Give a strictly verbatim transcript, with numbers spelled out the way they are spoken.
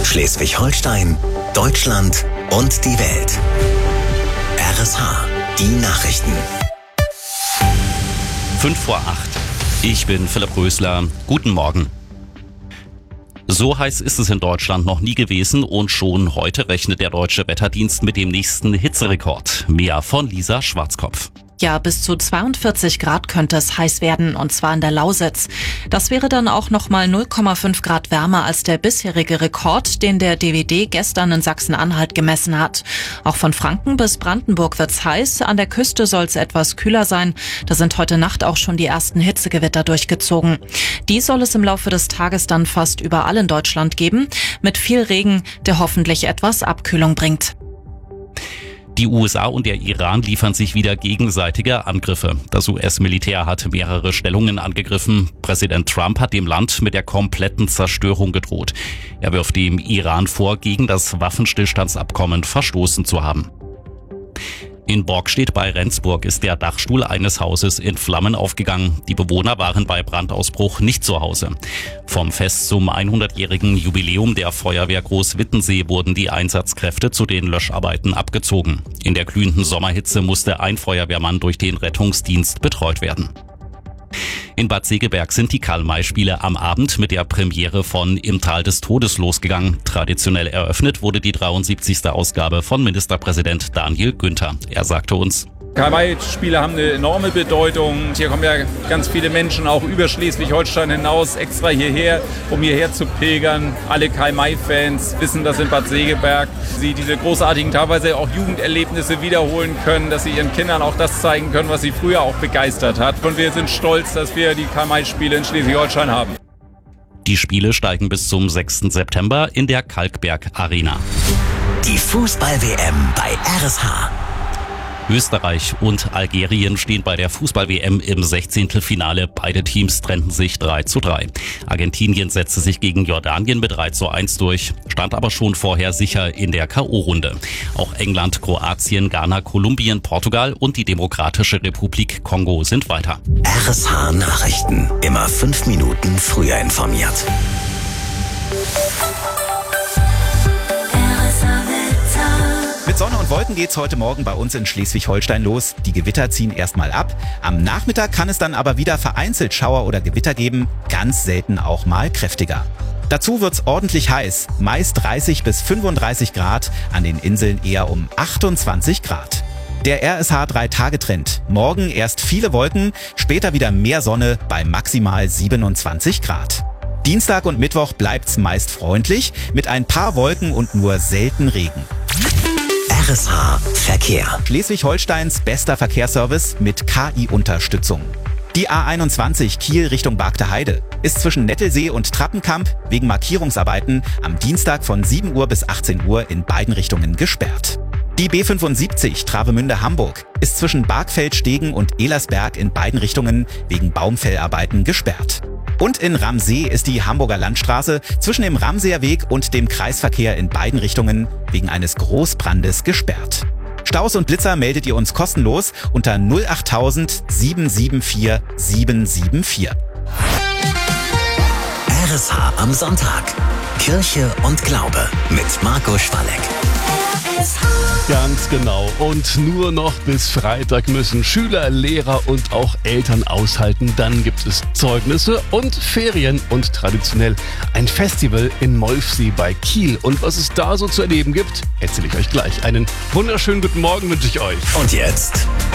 Schleswig-Holstein, Deutschland und die Welt. R S H, die Nachrichten. Fünf vor acht. Ich bin Philipp Rösler. Guten Morgen. So heiß ist es in Deutschland noch nie gewesen und schon heute rechnet der Deutsche Wetterdienst mit dem nächsten Hitzerekord. Mehr von Lisa Schwarzkopf. Ja, bis zu zweiundvierzig Grad könnte es heiß werden, und zwar in der Lausitz. Das wäre dann auch nochmal null Komma fünf Grad wärmer als der bisherige Rekord, den der D W D gestern in Sachsen-Anhalt gemessen hat. Auch von Franken bis Brandenburg wird's heiß, an der Küste soll's etwas kühler sein. Da sind heute Nacht auch schon die ersten Hitzegewitter durchgezogen. Die soll es im Laufe des Tages dann fast überall in Deutschland geben, mit viel Regen, der hoffentlich etwas Abkühlung bringt. Die U S A und der Iran liefern sich wieder gegenseitige Angriffe. Das U S-Militär hat mehrere Stellungen angegriffen. Präsident Trump hat dem Land mit der kompletten Zerstörung gedroht. Er wirft dem Iran vor, gegen das Waffenstillstandsabkommen verstoßen zu haben. In Borgstedt bei Rendsburg ist der Dachstuhl eines Hauses in Flammen aufgegangen. Die Bewohner waren bei Brandausbruch nicht zu Hause. Vom Fest zum hundertjährigen Jubiläum der Feuerwehr Großwittensee wurden die Einsatzkräfte zu den Löscharbeiten abgezogen. In der glühenden Sommerhitze musste ein Feuerwehrmann durch den Rettungsdienst betreut werden. In Bad Segeberg sind die Karl-May-Spiele am Abend mit der Premiere von Im Tal des Todes losgegangen. Traditionell eröffnet wurde die dreiundsiebzigste Ausgabe von Ministerpräsident Daniel Günther. Er sagte uns: Karl-May-Spiele haben eine enorme Bedeutung. Hier kommen ja ganz viele Menschen auch über Schleswig-Holstein hinaus extra hierher, um hierher zu pilgern. Alle Karl-May-Fans wissen, dass in Bad Segeberg sie diese großartigen, teilweise auch Jugenderlebnisse wiederholen können, dass sie ihren Kindern auch das zeigen können, was sie früher auch begeistert hat. Und wir sind stolz, dass wir die Karl-May-Spiele in Schleswig-Holstein haben. Die Spiele steigen bis zum sechsten September in der Kalkberg Arena. Die Fußball-W M bei R S H. Österreich und Algerien stehen bei der Fußball-W M im Sechzehntelfinale. Beide Teams trennten sich drei zu drei. Argentinien setzte sich gegen Jordanien mit drei zu eins durch, stand aber schon vorher sicher in der K O-Runde. Auch England, Kroatien, Ghana, Kolumbien, Portugal und die Demokratische Republik Kongo sind weiter. R S H Nachrichten. Immer fünf Minuten früher informiert. Mit Sonne und Wolken geht's heute Morgen bei uns in Schleswig-Holstein los. Die Gewitter ziehen erstmal ab. Am Nachmittag kann es dann aber wieder vereinzelt Schauer oder Gewitter geben, ganz selten auch mal kräftiger. Dazu wird's ordentlich heiß, meist dreißig bis fünfunddreißig Grad, an den Inseln eher um achtundzwanzig Grad. Der R S H drei Tage Trend. Morgen erst viele Wolken, später wieder mehr Sonne bei maximal siebenundzwanzig Grad. Dienstag und Mittwoch bleibt's meist freundlich, mit ein paar Wolken und nur selten Regen. R S H Verkehr. Schleswig-Holsteins bester Verkehrsservice mit K I-Unterstützung. Die A einundzwanzig Kiel Richtung Bargteheide ist zwischen Nettelsee und Trappenkamp wegen Markierungsarbeiten am Dienstag von sieben Uhr bis achtzehn Uhr in beiden Richtungen gesperrt. Die B fünfundsiebzig Travemünde-Hamburg ist zwischen Bargfeld-Stegen und Elersberg in beiden Richtungen wegen Baumfellarbeiten gesperrt. Und in Ramsee ist die Hamburger Landstraße zwischen dem Ramseer Weg und dem Kreisverkehr in beiden Richtungen wegen eines Großbrandes gesperrt. Staus und Blitzer meldet ihr uns kostenlos unter null achttausend sieben sieben vier sieben sieben vier. R S H am Sonntag. Kirche und Glaube mit Marco Schwalleck. Ganz genau. Und nur noch bis Freitag müssen Schüler, Lehrer und auch Eltern aushalten. Dann gibt es Zeugnisse und Ferien und traditionell ein Festival in Molfsee bei Kiel. Und was es da so zu erleben gibt, erzähle ich euch gleich. Einen wunderschönen guten Morgen wünsche ich euch. Und jetzt